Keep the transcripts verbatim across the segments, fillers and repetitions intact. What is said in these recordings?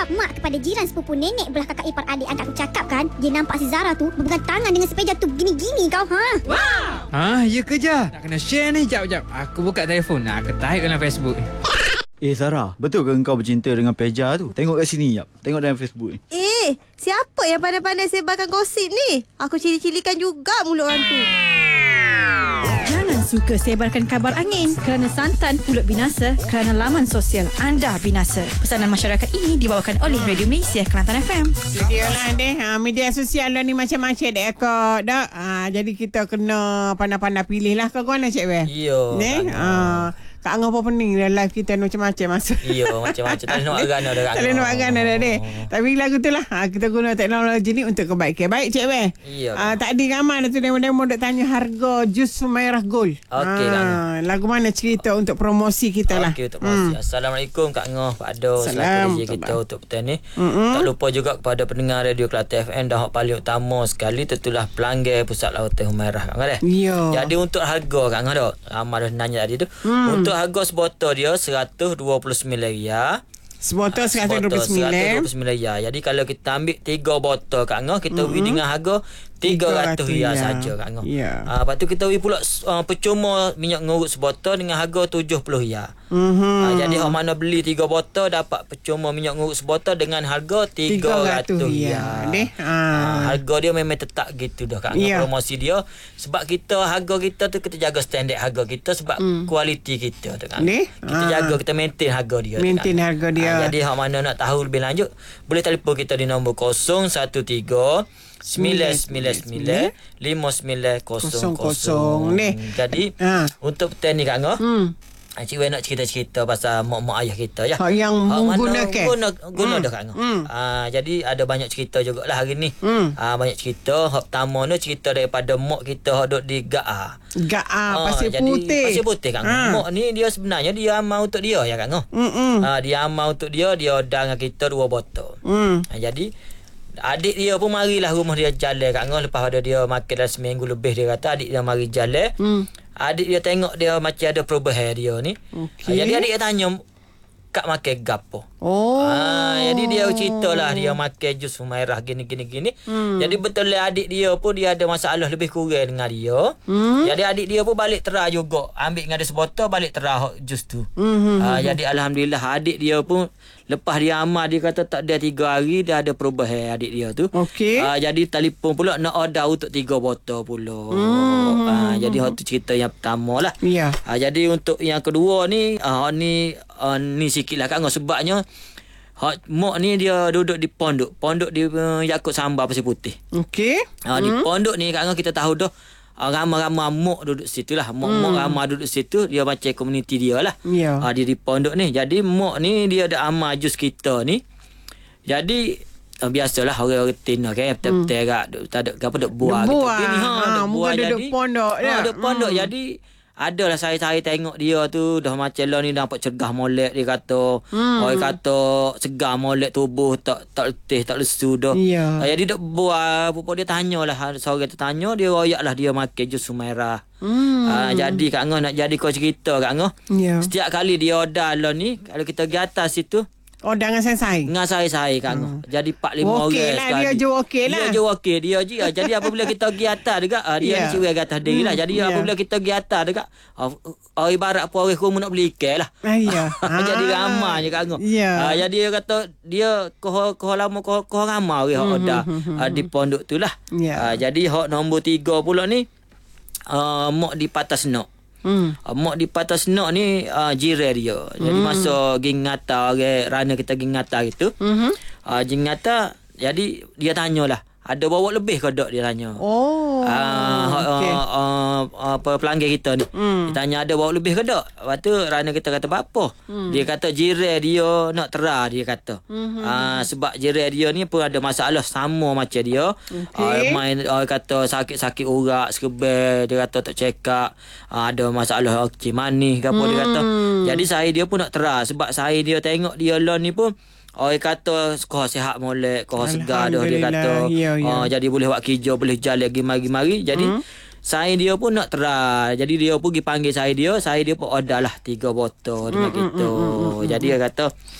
Sebab mak kepada jiran sepupu nenek belah kakak ipar adik anak aku cakap kan, dia nampak si Zara tu berpegang tangan dengan si Peja tu gini-gini kau. Ha. Wow. Ha, ya ke Jah? Nak kena share ni. Jap, jap. Aku buka telefon. Nak aku type dalam Facebook. Eh Zara, betul ke engkau bercinta dengan Peja tu? Tengok kat sini, Yap. Tengok dalam Facebook ni. Eh, siapa yang pandai-pandai sebarkan gosip ni? Aku cili-cilikan juga mulut orang tu. Jangan suka sebarkan kabar angin kerana santan pulut binasa, kerana laman sosial anda binasa. Pesanan masyarakat ini dibawakan oleh Radio Malaysia Kelantan F M. Dia lah deh, ha, media sosial lah ni macam-macam dek kau dak. Ha, jadi kita kena pandai-pandai pilih lah kau mana cik weh. Iyo. Ni, ha, Kak Angah apa pening dalam live kita macam-macam masa. Iyo, macam-macam. Tak boleh nak agana dah Kak Angah. Tak boleh nak agana dah deh. Tapi lagu tu lah, ha, kita guna teknologi ni untuk kebaikan. Baik cik weh. Iyo. Ha, tadi ramai dah tu demo-demo duk tanya harga jus merah gold. Okey, Kak Angah. Lagu mana cerita untuk promosi kita lah. Okey, untuk promosi. Hmm. Assalamualaikum Kak Angah, Pak Ado, selaku D J kita untuk petang ni. Mm-hmm. Tak lupa juga kepada pendengar Radio Kelantan F M dan hak paling utama sekali tentulah pelanggan Pusat Lautan Humairah Kak Angah dah. Ya. Jadi untuk harga Kak Angah dah. Ramai dah nanya tadi tu. Hmm. Untuk harga sebotol dia seratus dua puluh sembilan riyal. Sebotol seratus dua puluh sembilan. seratus dua puluh sembilan riyal. Jadi kalau kita ambil tiga botol Kak Angah, kita mm-hmm. beli dengan harga tiga ratus riyal saja Kak Angah. Yeah. Ah, lepas tu kita beli pula uh, percuma minyak ngurut sebotol dengan harga tujuh puluh riyal. Mm-hmm. Ah, jadi hok mana beli tiga botol dapat percuma minyak ngurut sebotol dengan harga tiga ratus riyal. Deh. Ah, harga dia memang tetap gitu dah Kak Angah, yeah. promosi dia sebab kita harga kita tu kita jaga standard harga kita sebab mm. kualiti kita tu Kak Angah. Kita ah. jaga, kita maintain harga dia. Maintain harga dia. Ah, jadi hok mana nak tahu lebih lanjut boleh telefon kita di nombor kosong satu tiga sembilan sembilan sembilan lima sembilan kosong kosong. Jadi ha. untuk petang ni Kak Angah, hmm. Cik Wen nak cerita-cerita pasal mak-mak ayah kita ya. Ha, yang menggunakan guna guna hmm. dah Kak Angah. Hmm. Ah, jadi ada banyak cerita jugalah hari ni. Hmm. Ah, banyak cerita. Hak pertama ni cerita daripada mak kita hak duk di G A. G A ah, Pasir jadi, Putih. Pasir Putih Kak Angah. Ha. Mak ni dia sebenarnya dia amal untuk dia ya Kak Angah. Hmm. Ah, dia amal untuk dia, dia order dengan kita dua botol. Hmm. Ah, jadi adik dia pun marilah rumah dia jalan Kak Angah. Lepas pada dia makan dah seminggu lebih, dia kata adik dia mari jalan. Hmm. Adik dia tengok dia macam ada perubahan dia ni. Okay. Jadi adik dia tanya, Kak makan gapo? Oh. Ha, jadi dia ceritalah dia makan jus merah gini gini gini. Hmm. Jadi betul lah adik dia pun dia ada masalah lebih kurang dengan dia. Hmm. Jadi adik dia pun balik terah juga. Ambil dengan dia sebotol balik terah jus tu. Hmm. Ha, jadi alhamdulillah adik dia pun lepas dia amal dia kata tak ada tiga hari dia ada perubahan adik dia tu. Okey. Ha, jadi telefon pula nak order untuk tiga botol pula. Hmm. Ha, jadi itu cerita yang pertama lah. Ya. Ha, jadi untuk yang kedua ni, ha, ni uh, ni sikitlah Kak Angah sebabnya hak mak ni dia duduk di pondok. Pondok di uh, Yakut Sambal Pasir Putih. Okey. Ha, hmm. Di pondok ni Kak Angah kita tahu dah uh, ramai-ramai mak duduk situ lah. Mak-mak hmm. ramai duduk situ. Dia macam komuniti dia lah. Ya. Ha, dia di pondok ni. Jadi mak ni dia ada amal jus kita ni. Jadi uh, biasalah orang-orang tina kan. Betul-betul hmm. agak tak ada apa duk buah gitu. Gini ha, ha duk buah jadi. Duduk pondok ha, ya. Duduk pondok hmm. jadi adalah saya-saya tengok dia tu dah macam lah ni nampak cergah molek dia kata. Hmm. Orang kata segar molek tubuh tak tak letih tak lesu dah. Ya. Ha, jadi duk buah pupuk dia tanyalah seorang tu tanya dia royaklah dia makan jus merah. Hmm. Ha, jadi Kak Angah nak jadi kau cerita Kak Angah. Ya. Setiap kali dia order lah ni kalau kita pergi atas situ oh dengan saya-saya dengan saya-saya Kak Angah. Hmm. Jadi empat lima orang okey lah, dia jual okey lah. Dia jual okey dia je. Jadi apabila kita pergi atas dekat dia yeah. ni cirai atas diri lah. Jadi yeah. apabila kita pergi atas dekat oh, oh, ibarat apa orang rumah nak beli ikan lah. Ah, yeah. Jadi ramai je Kak Angah. Yeah. Ha, jadi dia kata dia koh koh lama koh koh ramai orang mm-hmm. order uh, di pondok tu lah. Yeah. Ha, jadi hak nombor tiga pula ni uh, mak di Patas Nok. Hmm. Uh, mak di Patas Nok ni uh, jiran dia. Jadi hmm. masa pergi ngata orang rana kita pergi ngata gitu. Hmm. Uh, pergi ngata jadi dia tanyalah ada bawa lebih ke tak dia tanya. Oh. Uh, okay. uh, uh, uh, apa pelanggan kita ni. Hmm. Dia tanya ada bawa lebih ke tak. Lepas tu rana kita kata apa? Hmm. Dia kata jiran dia nak terah dia kata. Hmm. Uh, sebab jiran dia ni pun ada masalah sama macam dia. Okay. Uh, main uh, kata sakit-sakit urat sekebel dia kata tak check up. Uh, ada masalah okey manis ke apa hmm. dia kata. Jadi saya dia pun nak terah sebab saya dia tengok dia lah ni pun orang kata kau sihat molek, kau segar dah dia kata. Ya, ya. Uh, jadi boleh buat kerja, boleh jalan lagi mari-mari. Jadi hmm? saya dia pun nak try. Jadi dia pun pergi panggil saya dia, saya dia pun order lah tiga botol dengan hmm, kita. Hmm, hmm, hmm, jadi dia kata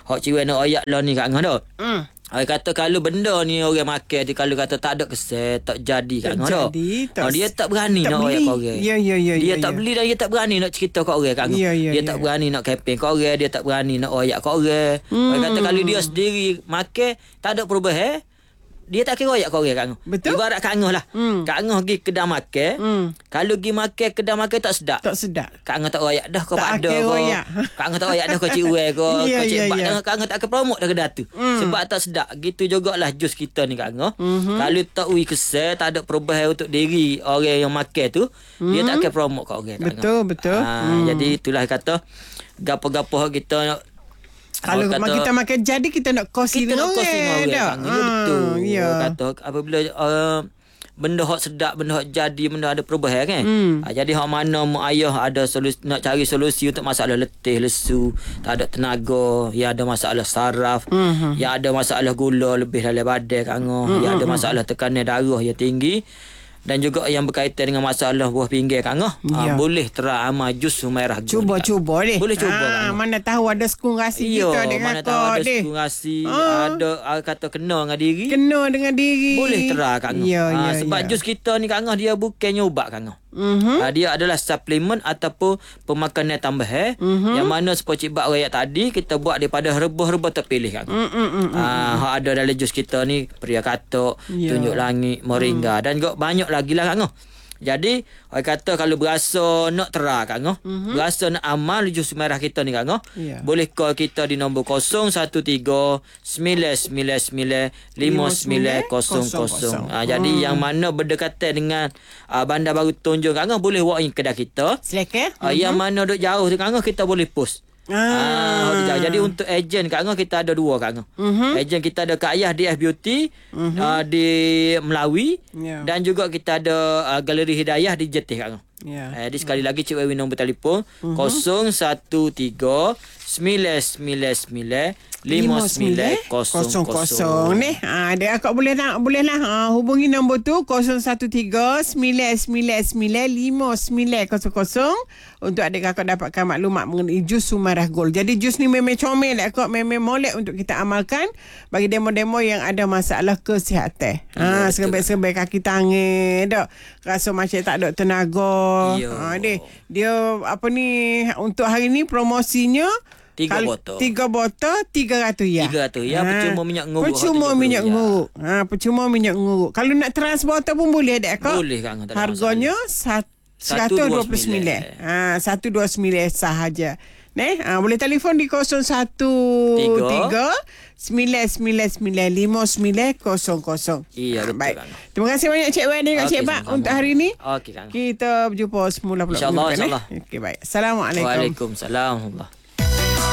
hak ciwek nak oyak lah ni Kak Ngah dah. Hmm. Orang kata kalau benda ni orang makan dia kalau kata tak ada kesel, tak jadi Kak Tak Ngah dah. jadi, tak- Oh, dia tak berani tak nak beli. oyak kat orang. Ya, ya, ya, Dia ya, tak ya. beli dan dia tak berani nak cerita kat orang Kak Ngah. Ya, ya, dia ya. tak berani nak kepeng kat orang, dia tak berani nak oyak kat orang. Hmm. Orang kata kalau dia sendiri makan tak ada perubahan, dia tak kira oyak kat orang Kak Ngah. Betul. Ibarat Kak Ngah lah. Hmm. Kak Ngah pergi kedai makan, Hmm. kalau pergi makan kedai makan tak sedap. Tak sedap. Kak Ngah tak royak dah kau Tak pada akan kau. royak. Kak Ngah tak royak dah kau cik Uwe kau. Ya, Kau cik ya, Bak ya. dah Kak Ngah tak akan promote dah kedai tu. Hmm. Sebab tak sedap. Gitu jugalah jus kita ni Kak Ngah. Mhm. Kalau tak ui kesel, tak ada perubahan untuk diri orang yang makan tu, dia tak akan promote kat orang Kak Ngah. Betul, betul. Ha, Hmm. Jadi itulah kata gapo-gapo kita Kalau orang kata, kita makan jadi kita nak kongsi kita dengan nak kongsi dengan orang dah. Kak Ngah. Ya, betul. Ya. Orang kata apabila uh, benda hak sedap, benda hak jadi, benda ada perubahan kan. Hmm. Ha, jadi hak mana mak ayah ada solusi, nak cari solusi untuk masalah letih, lesu, tak ada tenaga, ya ada masalah saraf, Mhm. ya ada masalah gula lebih dalam badan Kak Ngah, ya ada masalah tekanan darah yang tinggi. Dan juga yang berkaitan dengan masalah buah pinggir Kak Ngah. Ya. Ha, boleh teramal jus merah gul. Cuba Kak. cuba deh. Boleh cuba Kak Ah, Ngah. mana tahu ada sekung rasi Iya, kita dek mana kakak tahu ada deh. sekurasi, Ah. ada ah, kata kena dengan diri. Kena dengan diri. Boleh terah Kak Ngah. Ya, Ah, ya, sebab ya. jus kita ni Kak Ngah dia bukannya ubat Kak Ngah. Mhm. Ah, dia adalah suplemen ataupun pemakanan tambahan Mhm. yang mana seperti Cik Bak rakyat tadi kita buat daripada herba-herba terpilih Kak Ngah. Mm, mm, mm, mm. Ah, hak ada dalam jus kita ni Pria Katok, Ya. Tunjuk Langit, Moringa dan juga banyak lagi lah Kak Ngah. Jadi, orang kata kalau berasa nak terah Kak Ngah, mm-hmm. berasa nak amal jus merah kita ni Kak Ngah, Ya. boleh call kita di nombor kosong satu tiga sembilan sembilan sembilan lima sembilan kosong kosong. Ha, jadi yang mana berdekatan dengan uh, Bandar Baru Tonjong Kak Ngah boleh walk in kedai kita. Silakan. Uh, yang mana duk jauh tu Kak Ngah kita boleh post. Ah, Ah. ah jadi untuk ejen Kak Ngah kita ada dua Kak Ngah. Mhm. Ejen kita ada Kak Ayah D F Beauty Mhm. uh, di Melawi Ya. dan juga kita ada uh, Galeri Hidayah di Jetih Kak Ngah. Ya. Eh, jadi sekali lagi Cik Wewi nombor telefon kosong satu tiga sembilan sembilan sembilan lima sembilan kosong kosong ni. Ha, dia akak boleh nak boleh lah ha, hubungi nombor tu kosong satu tiga sembilan sembilan sembilan lima sembilan kosong kosong untuk adik kakak dapatkan maklumat mengenai jus Sumarah Gold. Jadi jus ni memang comel akak, memang molek untuk kita amalkan bagi demo-demo yang ada masalah kesihatan. Ha, serbai-serbai kaki tangan dak rasa macam tak ada tenaga. Ya. Ha, dia dia apa ni untuk hari ni promosinya Tiga Kal- botol. Tiga botol tiga ratus ya. Tiga ratus ya, percuma minyak nguruk Percuma tiga puluh minyak ya. nguruk. Ha, percuma minyak nguruk. Kalau nak trans botol pun boleh dek kak. Boleh Kak Ngah, tak ada Harganya sat, seratus dua puluh sembilan. masalah. Ha, seratus dua puluh sembilan sahaja. Neh, ha, boleh telefon di kosong satu tiga sembilan sembilan sembilan lima sembilan kosong kosong. Iya, betul, baik. Kak Ngah. Terima kasih banyak Cik Wan dan Okey, Cik Bak sama-sama. untuk hari ini. Okey Kak Ngah. Kita berjumpa semula pula. InsyaAllah, minggu depan, eh. insyaAllah. Okey, baik. Assalamualaikum. Waalaikumsalam.